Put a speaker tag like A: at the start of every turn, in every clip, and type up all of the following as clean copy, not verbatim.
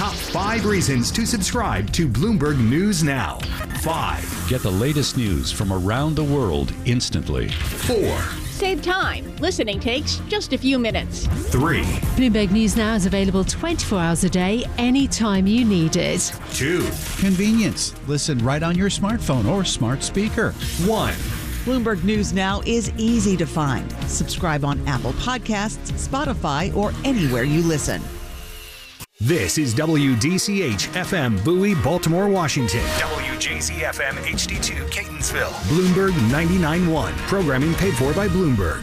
A: Top 5 reasons to subscribe to Bloomberg News Now. 5.
B: Get the latest news from around the world instantly.
A: 4.
C: Save time. Listening takes just a few minutes.
A: 3.
D: Bloomberg News Now is available 24 hours a day, anytime you need it.
A: 2.
E: Convenience. Listen right on your smartphone or smart speaker.
A: 1.
F: Bloomberg News Now is easy to find. Subscribe on Apple Podcasts, Spotify, or anywhere you listen.
A: This is WDCH FM Bowie, Baltimore, Washington. WJZ FM HD2 Catonsville. Bloomberg 99.1. Programming paid for by Bloomberg.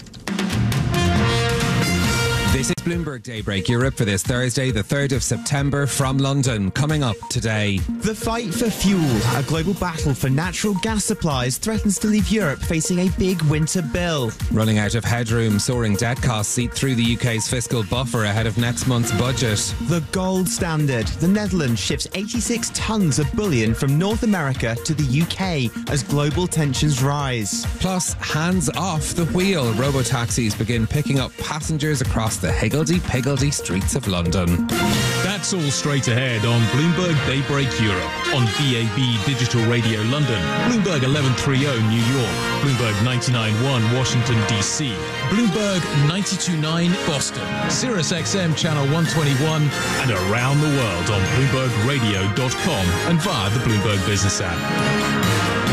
G: This is Bloomberg Daybreak Europe for this Thursday, the 3rd of September, from London. Coming up today.
H: The fight for fuel, a global battle for natural gas supplies, threatens to leave Europe facing a big winter bill.
G: Running out of headroom, soaring debt costs eat through the UK's fiscal buffer ahead of next month's budget.
H: The gold standard. The Netherlands shifts 86 tons of bullion from North America to the UK as global tensions rise.
G: Plus, hands off the wheel. Robotaxis begin picking up passengers across the higgledy-piggledy streets of London.
I: That's all straight ahead on Bloomberg Daybreak Europe, on DAB Digital Radio London, Bloomberg 1130 New York, Bloomberg 99.1 Washington DC, Bloomberg 92.9 Boston, Sirius XM Channel 121, and around the world on BloombergRadio.com and via the Bloomberg Business app.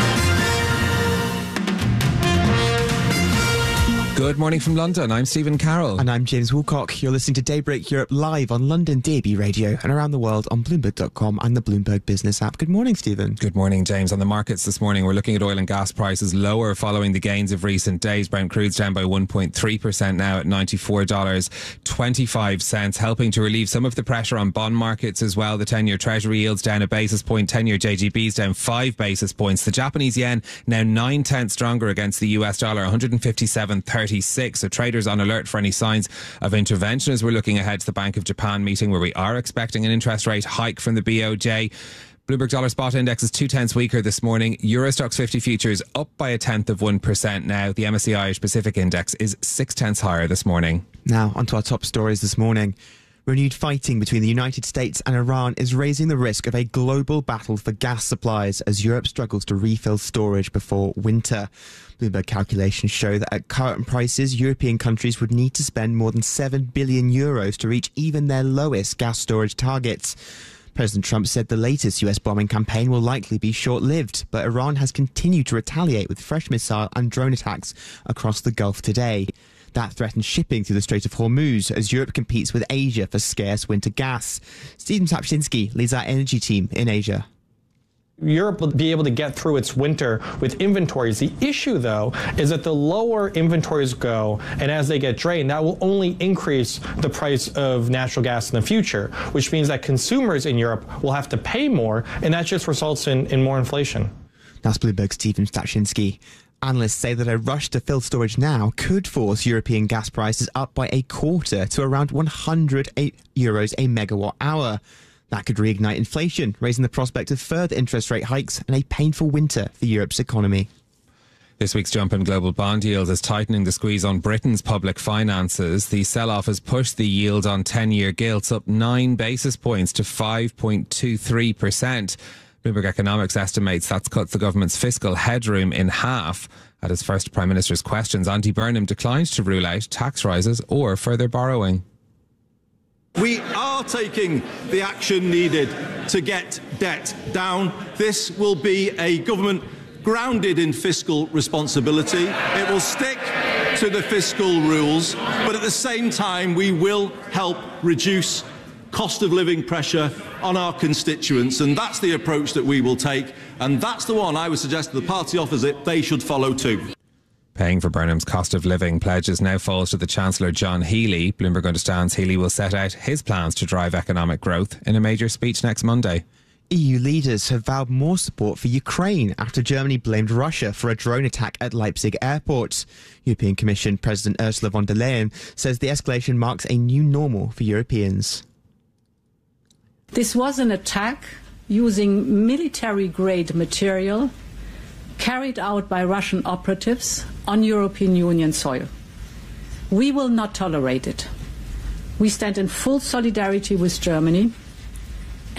G: Good morning from London. I'm Stephen Carroll.
H: And I'm James Woolcock. You're listening to Daybreak Europe live on London DAB Radio and around the world on Bloomberg.com and the Bloomberg Business app. Good morning, Stephen.
G: Good morning, James. On the markets this morning, we're looking at oil and gas prices lower following the gains of recent days. Brent crude's down by 1.3% now at $94.25, helping to relieve some of the pressure on bond markets as well. The 10-year Treasury yield's down a basis point. 10-year JGB's down 5 basis points. The Japanese yen now 9/10 stronger against the US dollar, 157.36. So traders on alert for any signs of intervention as we're looking ahead to the Bank of Japan meeting, where we are expecting an interest rate hike from the BOJ. Bloomberg Dollar Spot Index is 0.2 weaker this morning. Euro Stoxx 50 futures up by 0.1% now. The MSCI Irish Pacific Index is 0.6 higher this morning.
H: Now, onto our top stories this morning. Renewed fighting between the United States and Iran is raising the risk of a global battle for gas supplies as Europe struggles to refill storage before winter. Bloomberg calculations show that at current prices, European countries would need to spend more than €7 billion to reach even their lowest gas storage targets. President Trump said the latest US bombing campaign will likely be short-lived, but Iran has continued to retaliate with fresh missile and drone attacks across the Gulf today. That threatens shipping through the Strait of Hormuz as Europe competes with Asia for scarce winter gas. Stephen Sapczynski leads our energy team in Asia.
J: Europe will be able to get through its winter with inventories. The issue, though, is that the lower inventories go, and as they get drained, that will only increase the price of natural gas in the future, which means that consumers in Europe will have to pay more, and that just results in more inflation.
H: That's Bloomberg's Stephen Sapczynski. Analysts say that a rush to fill storage now could force European gas prices up by a quarter to around €100 a megawatt hour. That could reignite inflation, raising the prospect of further interest rate hikes and a painful winter for Europe's economy.
G: This week's jump in global bond yields is tightening the squeeze on Britain's public finances. The sell-off has pushed the yield on 10-year gilts up 9 basis points to 5.23%. Bloomberg Economics estimates that's cut the government's fiscal headroom in half. At his first Prime Minister's questions, Andy Burnham declined to rule out tax rises or further borrowing.
K: We are taking the action needed to get debt down. This will be a government grounded in fiscal responsibility. It will stick to the fiscal rules, but at the same time we will help reduce cost of living pressure on our constituents, and that's the approach that we will take, and that's the one I would suggest to the party opposite they should follow too.
G: Paying for Burnham's cost of living pledges now falls to the Chancellor John Healey. Bloomberg understands Healey will set out his plans to drive economic growth in a major speech next Monday.
H: EU leaders have vowed more support for Ukraine after Germany blamed Russia for a drone attack at Leipzig airport. European Commission President Ursula von der Leyen says the escalation marks a new normal for Europeans.
L: This was an attack using military-grade material carried out by Russian operatives on European Union soil. We will not tolerate it. We stand in full solidarity with Germany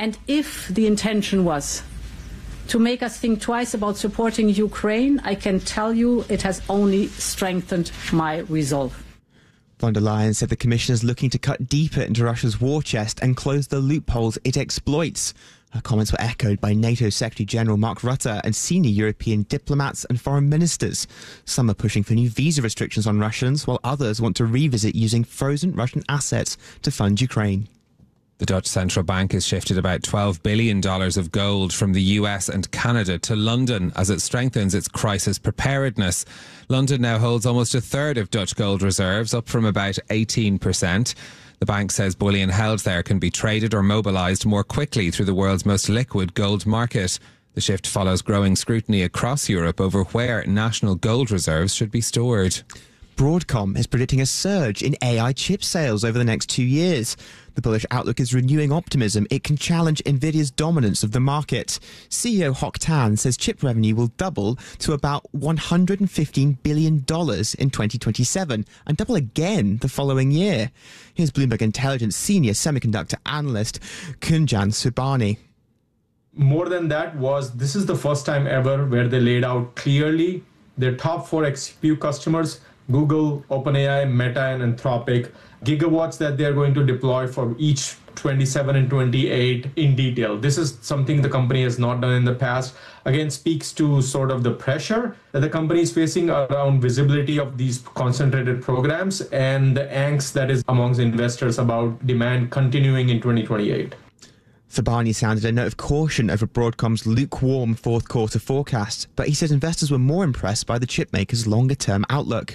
L: And if the intention was to make us think twice about supporting Ukraine, I can tell you it has only strengthened my resolve.
H: Von der Leyen said the Commission is looking to cut deeper into Russia's war chest and close the loopholes it exploits. Her comments were echoed by NATO Secretary-General Mark Rutte and senior European diplomats and foreign ministers. Some are pushing for new visa restrictions on Russians, while others want to revisit using frozen Russian assets to fund Ukraine.
G: The Dutch central bank has shifted about $12 billion of gold from the US and Canada to London as it strengthens its crisis preparedness. London now holds almost a third of Dutch gold reserves, up from about 18%. The bank says bullion held there can be traded or mobilised more quickly through the world's most liquid gold market. The shift follows growing scrutiny across Europe over where national gold reserves should be stored.
H: Broadcom is predicting a surge in AI chip sales over the next 2 years. The bullish outlook is renewing optimism it can challenge Nvidia's dominance of the market. CEO Hock Tan says chip revenue will double to about $115 billion in 2027 and double again the following year. Here's Bloomberg Intelligence senior semiconductor analyst Kunjan Subani.
M: More than that this is the first time ever where they laid out clearly their top 4 XPU customers, Google, OpenAI, Meta, and Anthropic, gigawatts that they're going to deploy for each 27 and 28 in detail. This is something the company has not done in the past. Again, speaks to sort of the pressure that the company is facing around visibility of these concentrated programs and the angst that is amongst investors about demand continuing in 2028.
H: Fabani sounded a note of caution over Broadcom's lukewarm fourth quarter forecast, but he says investors were more impressed by the chipmaker's longer-term outlook.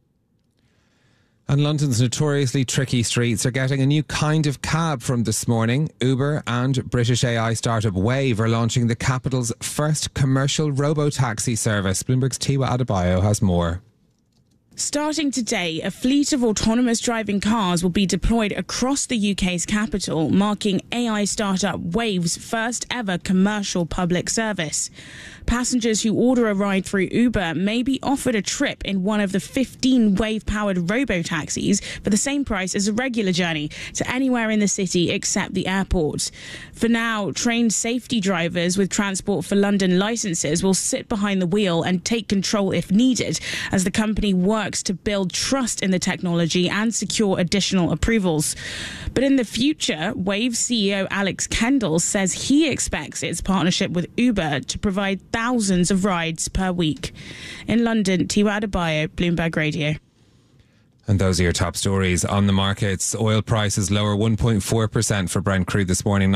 G: And London's notoriously tricky streets are getting a new kind of cab from this morning. Uber and British AI startup Wave are launching the capital's first commercial robo-taxi service. Bloomberg's Tiwa Adebayo has more.
N: Starting today, a fleet of autonomous driving cars will be deployed across the UK's capital, marking AI startup Wave's first ever commercial public service. Passengers who order a ride through Uber may be offered a trip in one of the 15 Wave-powered robo-taxis for the same price as a regular journey to anywhere in the city except the airport. For now, trained safety drivers with Transport for London licences will sit behind the wheel and take control if needed, as the company works to build trust in the technology and secure additional approvals. But in the future, Wave CEO Alex Kendall says he expects its partnership with Uber to provide thousands of rides per week. In London, Tiwa Adebayo, Bloomberg Radio.
G: And those are your top stories on the markets. Oil prices lower 1.4% for Brent crude this morning,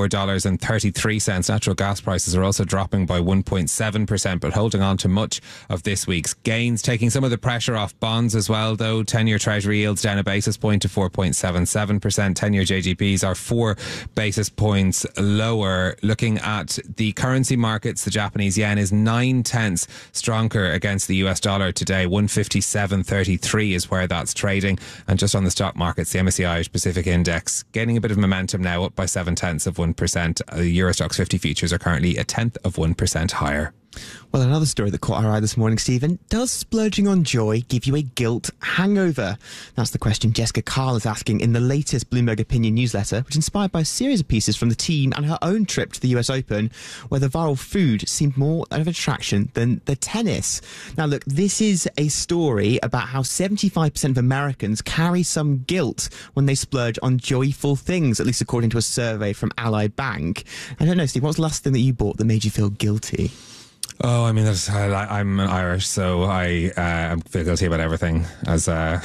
G: $94.33. Natural gas prices are also dropping by 1.7%, but holding on to much of this week's gains. Taking some of the pressure off bonds as well, though. 10-year Treasury yields down a basis point to 4.77%. 10-year JGBs are 4 basis points lower. Looking at the currency markets, the Japanese yen is 9/10 stronger against the US dollar today. 157.33 is where that's trading. And just on the stock markets, the MSCI Irish Pacific Index gaining a bit of momentum now, up by 0.7%. The Euro Stoxx 50 futures are currently 0.1% higher.
H: Well, another story that caught our eye this morning, Stephen. Does splurging on joy give you a guilt hangover? That's the question Jessica Karl is asking in the latest Bloomberg Opinion newsletter, which inspired by a series of pieces from the team and her own trip to the US Open, where the viral food seemed more of an attraction than the tennis. Now, look, this is a story about how 75% of Americans carry some guilt when they splurge on joyful things, at least according to a survey from Ally Bank. I don't know, Steve, what was the last thing that you bought that made you feel guilty?
G: Oh, I mean, I'm Irish, so I feel guilty about everything, as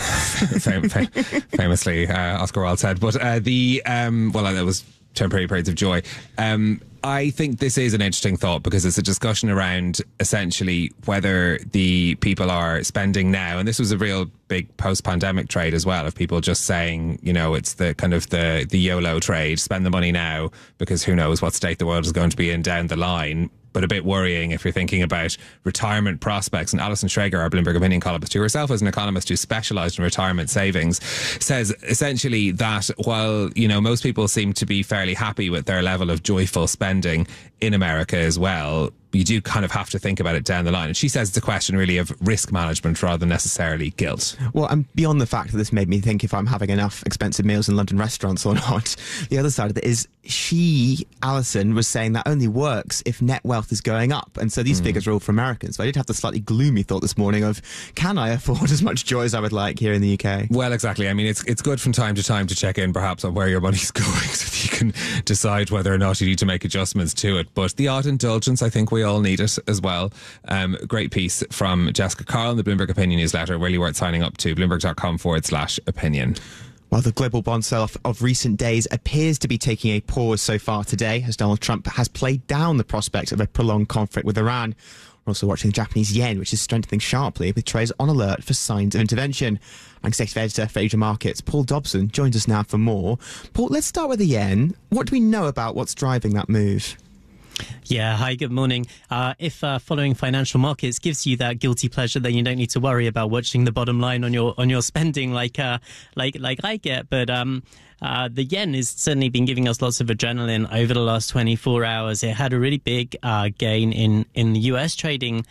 G: famously Oscar Wilde said. But that was temporary periods of joy. I think this is an interesting thought because it's a discussion around essentially whether the people are spending now, and this was a real big post-pandemic trade as well, of people just saying, you know, it's the kind of the YOLO trade, spend the money now because who knows what state the world is going to be in down the line. But a bit worrying if you're thinking about retirement prospects. And Alison Schrager, our Bloomberg Opinion columnist, who herself is an economist who specialised in retirement savings, says essentially that while, you know, most people seem to be fairly happy with their level of joyful spending, in America as well, you do kind of have to think about it down the line. And she says it's a question really of risk management rather than necessarily guilt.
H: Well, and beyond the fact that this made me think if I'm having enough expensive meals in London restaurants or not, the other side of it is Alison, was saying that only works if net wealth is going up. And so these figures are all for Americans. But I did have the slightly gloomy thought this morning of, can I afford as much joy as I would like here in the UK?
G: Well, exactly. I mean, it's good from time to time to check in perhaps on where your money's going so that you can decide whether or not you need to make adjustments to it. But the odd indulgence, I think we all need it as well. Great piece from Jessica Carl in the Bloomberg Opinion newsletter, really worth signing up to, bloomberg.com/opinion.
H: Well, the global bond sell-off of recent days appears to be taking a pause so far today, as Donald Trump has played down the prospect of a prolonged conflict with Iran. We're also watching the Japanese yen, which is strengthening sharply, with traders on alert for signs of intervention. And Executive Editor for Asia Markets, Paul Dobson, joins us now for more. Paul, let's start with the yen. What do we know about what's driving that move?
O: Yeah, hi, good morning. If following financial markets gives you that guilty pleasure, then you don't need to worry about watching the bottom line on your spending like I get. But the yen has certainly been giving us lots of adrenaline over the last 24 hours. It had a really big gain in the US trading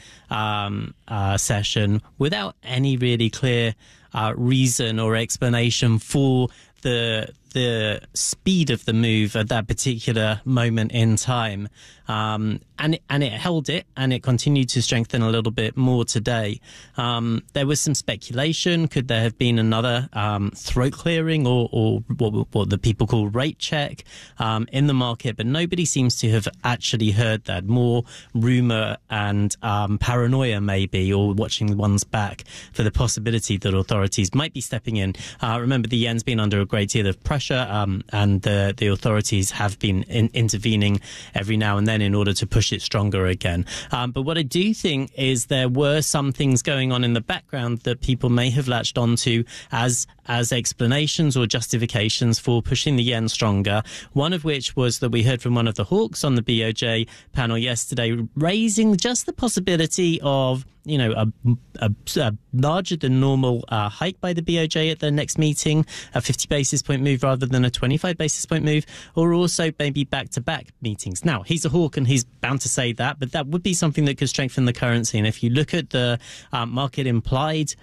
O: session without any really clear reason or explanation for the speed of the move at that particular moment in time. And it held it, and it continued to strengthen a little bit more today. There was some speculation. Could there have been another throat clearing or what the people call rate check in the market? But nobody seems to have actually heard that. More rumor and paranoia maybe, or watching one's back for the possibility that authorities might be stepping in. Remember, the yen's been under a great deal of pressure, and the authorities have been intervening every now and then in order to push it stronger again. But what I do think is there were some things going on in the background that people may have latched onto as explanations or justifications for pushing the yen stronger. One of which was that we heard from one of the hawks on the BOJ panel yesterday, raising just the possibility of a larger than normal hike by the BOJ at their next meeting, a 50 basis point move rather than a 25 basis point move, or also maybe back-to-back meetings. Now, he's a hawk and he's bound to say that, but that would be something that could strengthen the currency. And if you look at the market implied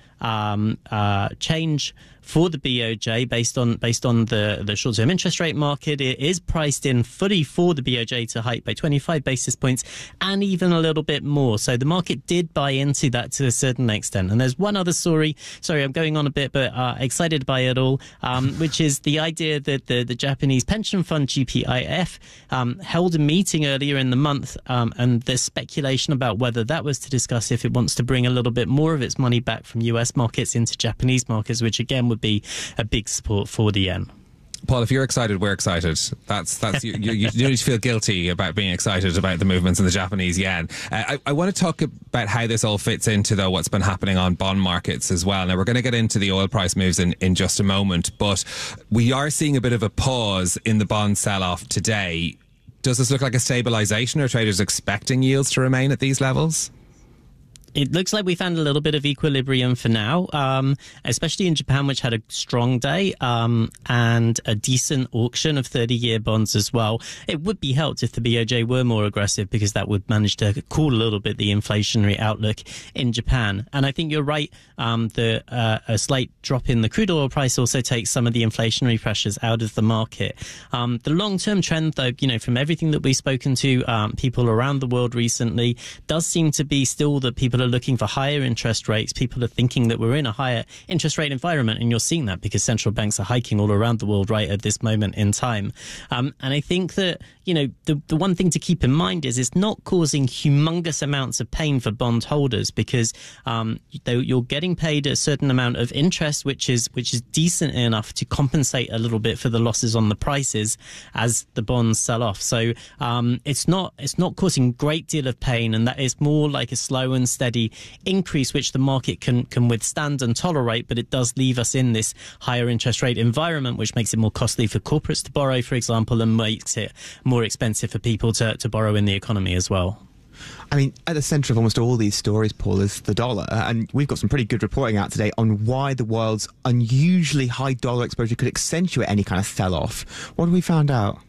O: change for the BOJ based on the short-term interest rate market, it is priced in fully for the BOJ to hike by 25 basis points and even a little bit more. So the market did buy into that to a certain extent. And there's one other story. Sorry, I'm going on a bit, but excited by it all, which is the idea that the Japanese pension fund GPIF held a meeting earlier in the month, and there's speculation about whether that was to discuss if it wants to bring a little bit more of its money back from US markets into Japanese markets, which again would be a big support for the yen.
G: Paul, if you're excited, we're excited. That's you don't need to feel guilty about being excited about the movements in the Japanese yen. I want to talk about how this all fits into, though, what's been happening on bond markets as well. Now, we're going to get into the oil price moves in just a moment, but we are seeing a bit of a pause in the bond sell-off today. Does this look like a stabilisation? Are traders expecting yields to remain at these levels?
O: It looks like we found a little bit of equilibrium for now, especially in Japan, which had a strong day and a decent auction of 30-year bonds as well. It would be helped if the BOJ were more aggressive, because that would manage to cool a little bit the inflationary outlook in Japan. And I think you're right, a slight drop in the crude oil price also takes some of the inflationary pressures out of the market. The long-term trend, though, from everything that we've spoken to people around the world recently, does seem to be still that people are looking for higher interest rates. People are thinking that we're in a higher interest rate environment, and you're seeing that because central banks are hiking all around the world right at this moment in time. And I think that, the one thing to keep in mind is it's not causing humongous amounts of pain for bond holders, because you're getting paid a certain amount of interest, which is decent enough to compensate a little bit for the losses on the prices as the bonds sell off. So it's not causing a great deal of pain, and that is more like a slow and steady increase which the market can withstand and tolerate, but it does leave us in this higher interest rate environment, which makes it more costly for corporates to borrow, for example, and makes it more expensive for people to borrow in the economy as well.
H: I mean, at the centre of almost all these stories, Paul, is the dollar. And we've got some pretty good reporting out today on why the world's unusually high dollar exposure could accentuate any kind of sell-off. What have we found out?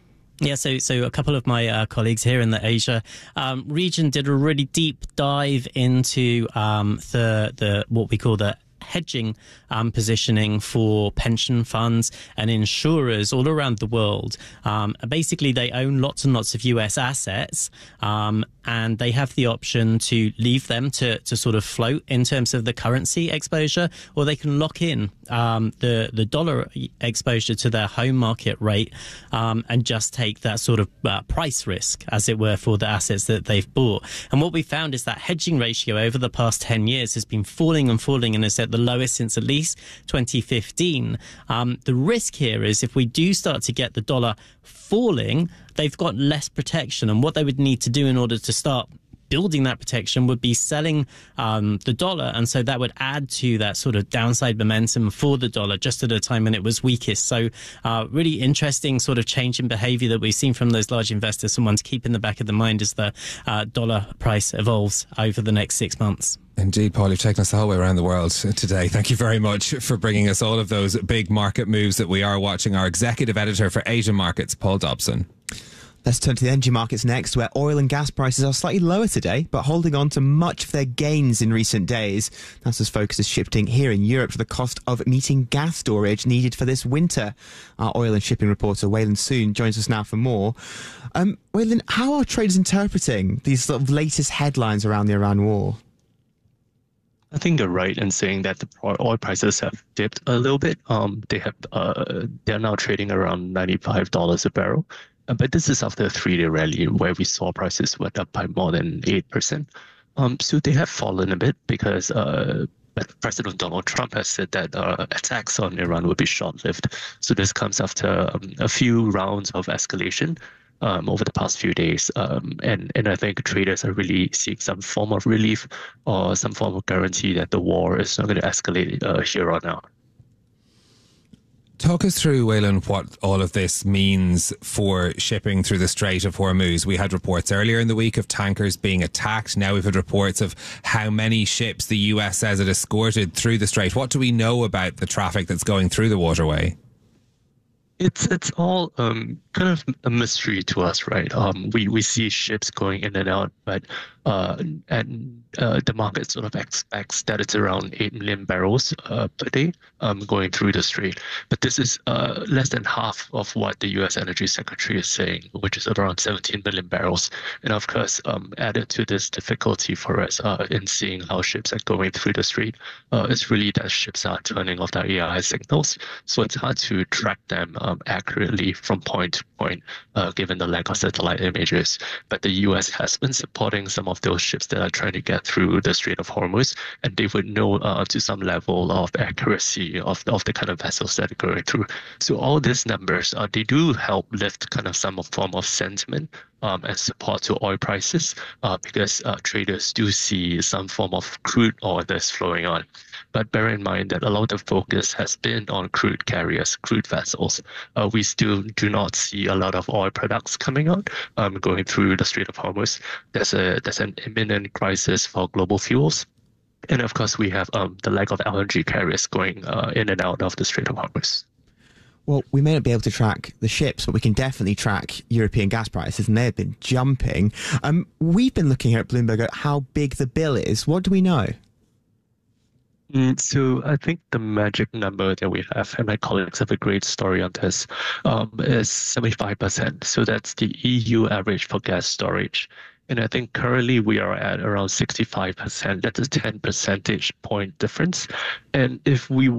O: Yeah, so a couple of my colleagues here in the Asia region did a really deep dive into the what we call the hedging positioning for pension funds and insurers all around the world. Basically, they own lots and lots of US assets, and they have the option to leave them to sort of float in terms of the currency exposure, or they can lock in the dollar exposure to their home market rate and just take that sort of price risk, as it were, for the assets that they've bought. And what we found is that hedging ratio over the past 10 years has been falling and falling and is at the lowest since at least 2015. The risk here is if we do start to get the dollar falling, they've got less protection, and what they would need to do in order to start building that protection would be selling the dollar, and so that would add to that sort of downside momentum for the dollar just at a time when it was weakest. So really interesting sort of change in behavior that we've seen from those large investors, and one to keep in the back of the mind as the dollar price evolves over the next 6 months.
G: Indeed, Paul, you've taken us the whole way around the world today. Thank you very much for bringing us all of those big market moves that we are watching. Our executive editor for Asian markets, Paul Dobson.
H: Let's turn to the energy markets next, where oil and gas prices are slightly lower today, but holding on to much of their gains in recent days. That's as focus is shifting here in Europe to the cost of meeting gas storage needed for this winter. Our oil and shipping reporter, Waylon Soon, joins us now for more. Waylon, how are traders interpreting these sort of latest headlines around the Iran war?
P: I think you're right in saying that the oil prices have dipped a little bit. They're now trading around $95 a barrel. But this is after a 3-day rally where we saw prices went up by more than 8%. So they have fallen a bit because President Donald Trump has said that attacks on Iran will be short-lived. So this comes after a few rounds of escalation over the past few days. And I think traders are really seeing some form of relief or some form of guarantee that the war is not going to escalate here on out.
G: Talk us through, Waylon, what all of this means for shipping through the Strait of Hormuz. We had reports earlier in the week of tankers being attacked. Now we've had reports of how many ships the US says it escorted through the Strait. What do we know about the traffic that's going through the waterway?
P: It's all kind of a mystery to us, right? We see ships going in and out, but the market sort of expects that it's around 8 million barrels per day going through the strait. But this is less than half of what the U.S. Energy Secretary is saying, which is around 17 million barrels. And of course, added to this difficulty for us in seeing how ships are going through the strait, it's really that ships are turning off their AI signals. So it's hard to track them accurately from point to point, given the lack of satellite images. But the U.S. has been supporting some of those ships that are trying to get through the Strait of Hormuz, and they would know to some level of accuracy of the kind of vessels that are going through. So all these numbers, they do help lift kind of some form of sentiment and support to oil prices because traders do see some form of crude oil that's flowing on. But bear in mind that a lot of focus has been on crude carriers, crude vessels. We still do not see a lot of oil products coming out, going through the Strait of Hormuz. There's an imminent crisis for global fuels. And of course, we have the lack of LNG carriers going in and out of the Strait of Hormuz.
H: Well, we may not be able to track the ships, but we can definitely track European gas prices, and they've been jumping. We've been looking here at Bloomberg at how big the bill is. What do we know?
P: So I think the magic number that we have, and my colleagues have a great story on this, is 75%. So that's the EU average for gas storage. And I think currently we are at around 65%. That's a 10 percentage point difference. And if we